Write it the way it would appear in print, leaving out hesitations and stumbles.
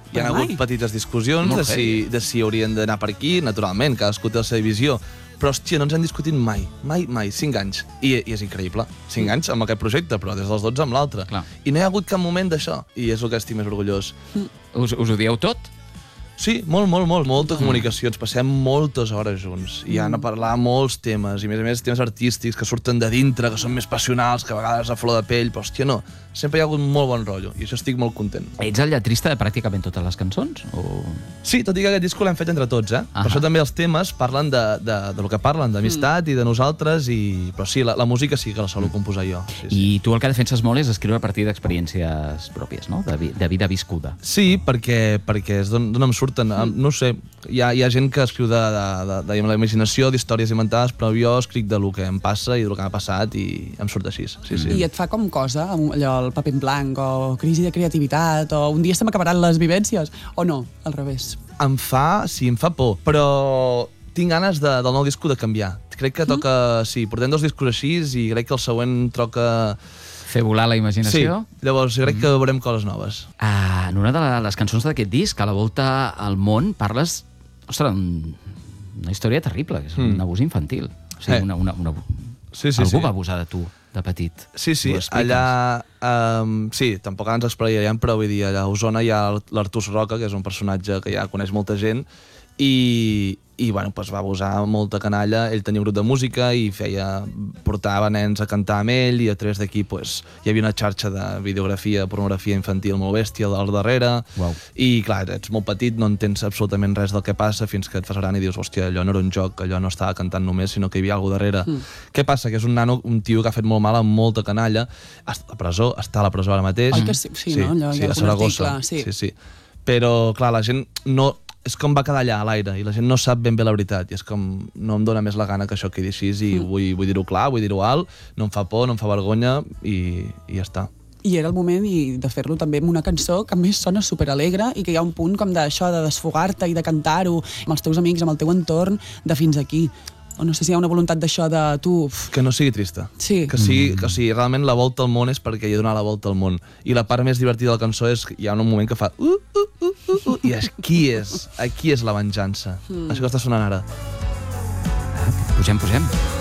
Hi ha hagut petites discussions de si haurien d'anar per aquí, naturalment, cadascú té la seva visió, però, hòstia, no ens hem discutit mai, 5 anys. I és increïble, 5 anys amb aquest projecte, però des dels 12 amb l'altre. I no hi ha hagut cap moment d'això, i és el que estic més orgullós. Us ho dieu tot? Sí, molta comunicació, ens passem moltes hores junts, i han a parlar molts temes, i a més temes artístics que surten de dintre, que són més passionals, que a vegades a flor de pell, però hòstia, no, sempre hi ha hagut molt bon rotllo, i això estic molt content. Ets el lletrista de pràcticament totes les cançons? Sí, tot i que aquest disco l'hem fet entre tots, Per això també els temes parlen de lo que parlen, d'amistat i de nosaltres, però sí, la música sí que la solo composar jo. I tu el que defenses molt és escriure a partir d'experiències pròpies, no? De vida viscuda. Sí, perquè és d'on em surten. No sé, hi ha gent que escriu de la imaginació, d'històries inventades, però jo escric de lo que em passa i de lo que m'ha passat i em surt així. I et fa com cosa, allò, el paper en blanc, o crisi de creativitat, o un dia se m'acabaran les vivències, o no, al revés? Em fa por, però tinc ganes del nou disco de canviar. Crec que toca... Sí, portem 2 discos així i crec que el següent toca... Fer volar la imaginació? Sí, llavors crec que veurem coses noves. En una de les cançons d'aquest disc, a la volta al món, parles, ostres, una història terrible, que és un abús infantil. O sigui, algú va abusar de tu, de petit. Sí, allà... Sí, tampoc ens explicaríem, però vull dir, allà a Osona hi ha l'Artús Roca, que és un personatge que ja coneix molta gent, i bueno, va abusar molta canalla. Ell tenia un grup de música i portava nens a cantar amb ell, i a través d'aquí hi havia una xarxa de videografia, pornografia infantil molt bèstia al darrere. I clar, ets molt petit, no entens absolutament res del que passa fins que et fas gran i dius, hòstia, allò no era un joc, allò no estava cantant només, sinó que hi havia alguna cosa darrere. Què passa? Que és un nano, un tio que ha fet molt mal amb molta canalla, està a la presó ara mateix. Oi que sí, no? Allò, hi ha algun article, sí. Però, clar, la gent no... És com va quedar allà, a l'aire, i la gent no sap ben bé la veritat, i és com, no em dóna més la gana que això quedi així, i vull dir-ho clar, vull dir-ho alt, no em fa por, no em fa vergonya, i ja està. I era el moment de fer-lo també amb una cançó que a més sona superalegre i que hi ha un punt com d'això, de desfogar-te i de cantar-ho amb els teus amics, amb el teu entorn, de fins aquí. O no sé si hi ha una voluntat d'això de tu... Que no sigui trista. Sí. Que sigui realment la volta al món és perquè hi ha donat la volta al món. I la part més divertida de la cançó és que hi ha un moment que fa... I aquí és la venjança. Això que està sonant ara. Posem.